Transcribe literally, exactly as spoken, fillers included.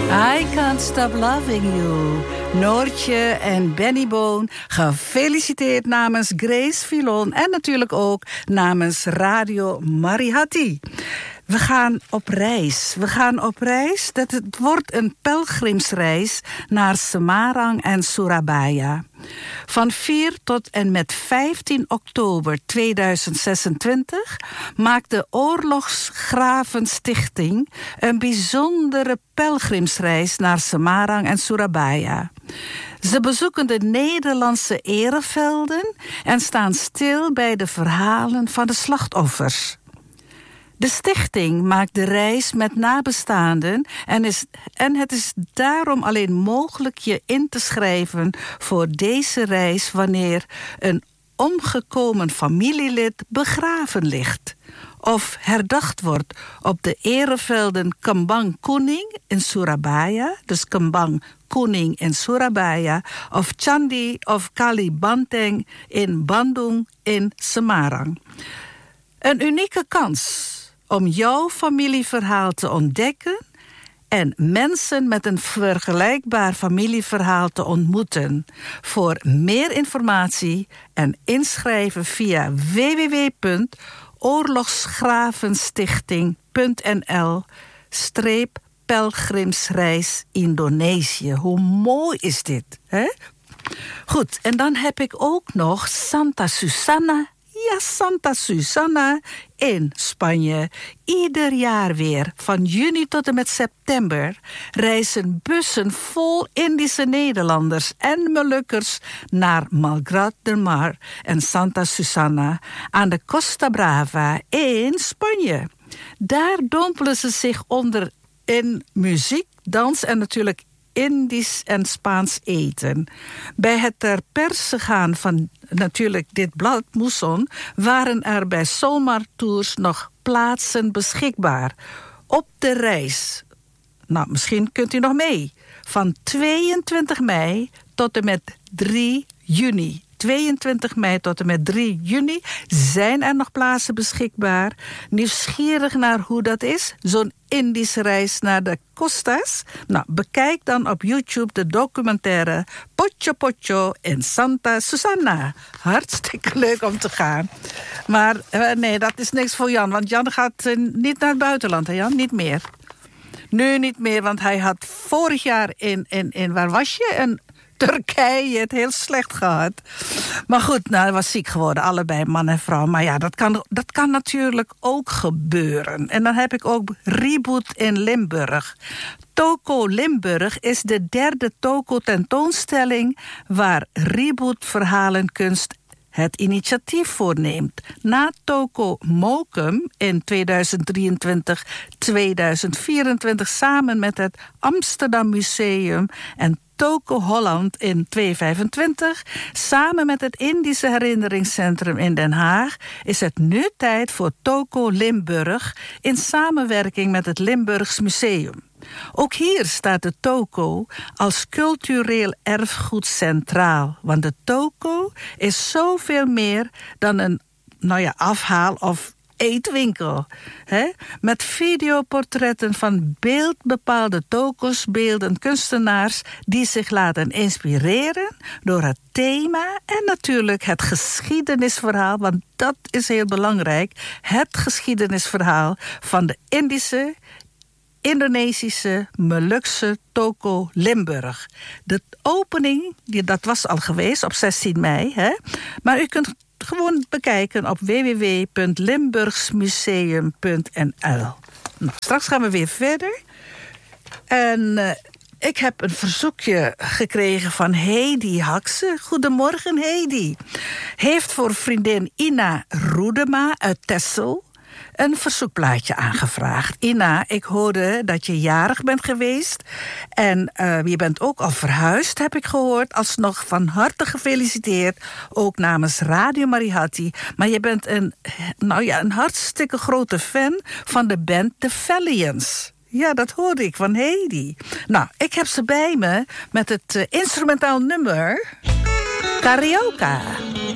I Can't Stop Loving You. Noortje en Benny Boon, gefeliciteerd namens Grace Filon en natuurlijk ook namens Radio Marihati. We gaan op reis. We gaan op reis. Dat het wordt een pelgrimsreis naar Semarang en Surabaya. Van vier tot en met vijftien oktober tweeduizend zesentwintig maakt de Oorlogsgravenstichting een bijzondere pelgrimsreis naar Semarang en Surabaya. Ze bezoeken de Nederlandse erevelden en staan stil bij de verhalen van de slachtoffers. De stichting maakt de reis met nabestaanden en, is, en het is daarom alleen mogelijk je in te schrijven voor deze reis wanneer een omgekomen familielid begraven ligt of herdacht wordt op de erevelden Kembang Kuning in Surabaya, dus Kembang Kuning in Surabaya, of Candi of Kali Banteng in Bandung in Semarang. Een unieke kans om jouw familieverhaal te ontdekken en mensen met een vergelijkbaar familieverhaal te ontmoeten. Voor meer informatie en inschrijven via w w w punt oorlogsgravenstichting punt n l streep pelgrimsreis Indonesië. Hoe mooi is dit, hè? Goed, en dan heb ik ook nog Santa Susana. Ja, Santa Susana in Spanje. Ieder jaar weer, van juni tot en met september, reizen bussen vol Indische Nederlanders en Molukkers naar Malgrat de Mar en Santa Susana aan de Costa Brava in Spanje. Daar dompelen ze zich onder in muziek, dans en natuurlijk Indisch en Spaans eten. Bij het ter perse gaan van natuurlijk dit blad Moesson waren er bij Solmar Tours nog plaatsen beschikbaar. Op de reis, nou misschien kunt u nog mee, van tweeëntwintig mei tot en met drie juni. tweeëntwintig mei tot en met drie juni zijn er nog plaatsen beschikbaar. Nieuwsgierig naar hoe dat is, zo'n Indische reis naar de Costas? Nou, bekijk dan op YouTube de documentaire Pocho Pocho in Santa Susana. Hartstikke leuk om te gaan. Maar uh, nee, dat is niks voor Jan, want Jan gaat uh, niet naar het buitenland, hè Jan? Niet meer. Nu niet meer, want hij had vorig jaar in, in, in waar was je? Een Turkije het heel slecht gehad. Maar goed, nou, hij was ziek geworden, allebei man en vrouw. Maar ja, dat kan, dat kan natuurlijk ook gebeuren. En dan heb ik ook Reboot in Limburg. Toko Limburg is de derde Toko tentoonstelling waar Reboot Verhalenkunst het initiatief voorneemt. Na Toko Mokum in tweeduizend drieëntwintig tweeduizend vierentwintig samen met het Amsterdam Museum en Toko Holland in tweeduizend vijfentwintig, samen met het Indische Herinneringscentrum in Den Haag, is het nu tijd voor Toko Limburg in samenwerking met het Limburgs Museum. Ook hier staat de toko als cultureel erfgoed centraal. Want de toko is zoveel meer dan een nou ja, afhaal- of eetwinkel. Hè? Met videoportretten van beeldbepaalde toko's, beelden kunstenaars die zich laten inspireren door het thema en natuurlijk het geschiedenisverhaal, want dat is heel belangrijk, het geschiedenisverhaal van de Indische, Indonesische, Molukse Toko Limburg. De opening, die, dat was al geweest op zestien mei. Hè? Maar u kunt gewoon bekijken op w w w punt limburgsmuseum punt n l. Nou, straks gaan we weer verder. En uh, ik heb een verzoekje gekregen van Heidi Hakse. Goedemorgen, Heidi. Heeft voor vriendin Ina Roedema uit Texel een verzoekplaatje aangevraagd. Ina, ik hoorde dat je jarig bent geweest. En uh, je bent ook al verhuisd, heb ik gehoord. Alsnog van harte gefeliciteerd. Ook namens Radio Marihati. Maar je bent een, nou ja, een hartstikke grote fan van de band The Valiants. Ja, dat hoorde ik van Heidi. Nou, ik heb ze bij me met het uh, instrumentaal nummer Carioca.